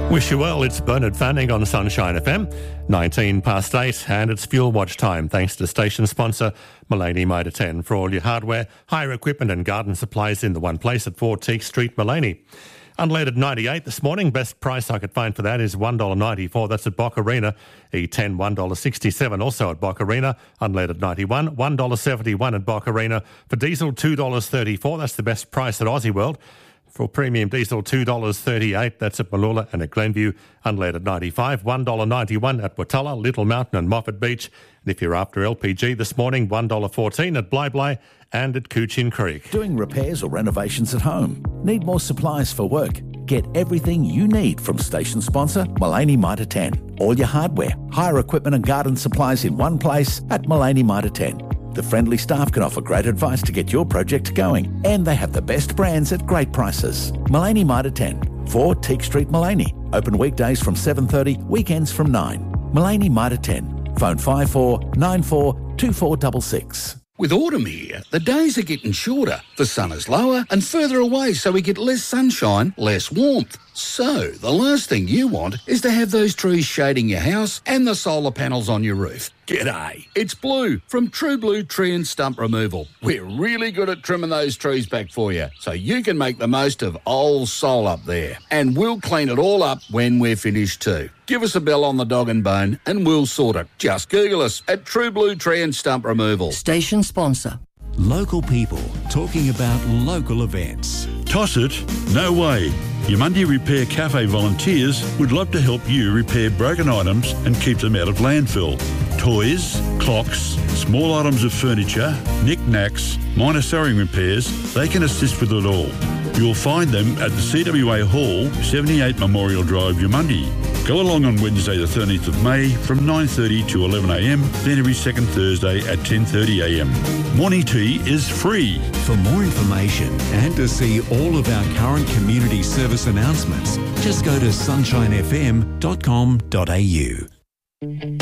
Wish you well, it's Bernard Fanning on Sunshine FM, 19 past 8, and it's Fuel Watch time, thanks to station sponsor Mullaney Motor 10 for all your hardware, hire equipment and garden supplies in the one place at 4 Teak Street, Mullaney. Unleaded 98 this morning, best price I could find for that is $1.94, that's at Boccarina. E10 $1.67, also at Boccarina. Unleaded 91, $1.71 at Boccarina. For diesel $2.34, that's the best price at Aussie World. For premium diesel, $2.38, that's at Malula and at Glenview. Unleaded 95, $1.91 at Watala, Little Mountain and Moffat Beach. And if you're after LPG this morning, $1.14 at Blyblay and at Coochin Creek. Doing repairs or renovations at home? Need more supplies for work? Get everything you need from station sponsor Mullaney Mitre 10. All your hardware, hire equipment and garden supplies in one place at Mullaney Mitre 10. The friendly staff can offer great advice to get your project going, and they have the best brands at great prices. Mullaney Mitre 10, 4 Teak Street, Mullaney. Open weekdays from 7:30, weekends from 9. Mullaney Mitre 10. Phone 5494 2466. With autumn here, the days are getting shorter, the sun is lower and further away, so we get less sunshine, less warmth. So, the last thing you want is to have those trees shading your house and the solar panels on your roof. G'day, it's Blue from True Blue Tree and Stump Removal. We're really good at trimming those trees back for you, so you can make the most of old soul up there. And we'll clean it all up when we're finished too. Give us a bell on the dog and bone and we'll sort it. Just Google us at True Blue Tree and Stump Removal. Station sponsor. Local people talking about local events. Toss it? No way. Yamundi Repair Cafe volunteers would love to help you repair broken items and keep them out of landfill. Toys, clocks, small items of furniture, knick-knacks, minor sewing repairs, they can assist with it all. You'll find them at the CWA Hall, 78 Memorial Drive, Yamundi. Go along on Wednesday the 13th of May from 9:30 to 11am, then every second Thursday at 10:30am. Morning tea is free. For more information and to see all of our current community service announcements, just go to sunshinefm.com.au.